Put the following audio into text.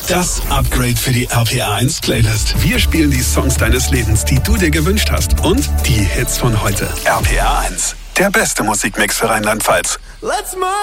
Das Upgrade für die RPA1 Playlist. Wir spielen die Songs deines Lebens, die du dir gewünscht hast. Und die Hits von heute. RPA1, der beste Musikmix für Rheinland-Pfalz. Let's move!